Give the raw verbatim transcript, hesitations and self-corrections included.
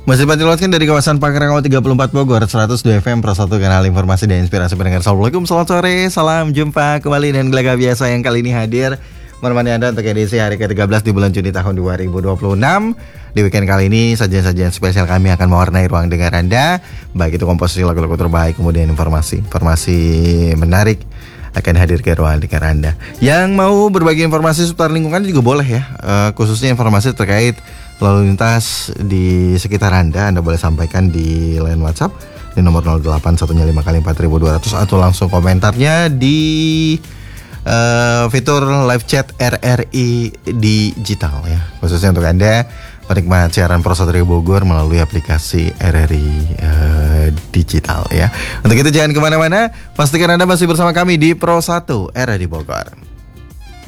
Masih diluatkan dari kawasan Pangrango tiga puluh empat Bogor, seratus dua F M Pro satu kanal informasi dan inspirasi pendengar. Assalamualaikum, selamat sore, salam jumpa kembali dan gelaga biasa yang kali ini hadir menemani Anda untuk edisi hari ke tiga belas di bulan Juni tahun dua ribu dua puluh enam. Di weekend kali ini sajian-sajian spesial kami akan mewarnai ruang dengar Anda, baik itu komposisi lagu-lagu terbaik, kemudian informasi-informasi menarik akan hadir ke ruang dengar Anda. Yang mau berbagi informasi seputar lingkungan juga boleh ya, uh, khususnya informasi terkait lalu lintas di sekitar Anda, Anda boleh sampaikan di line WhatsApp di nomor nol delapan satu lima kali empat ribu dua ratus atau langsung komentarnya di uh, fitur live chat R R I Digital ya, khususnya untuk Anda penikmat siaran Pro satu Bogor melalui aplikasi R R I uh, Digital ya. Untuk itu jangan kemana-mana, pastikan Anda masih bersama kami di Pro satu R R I Bogor.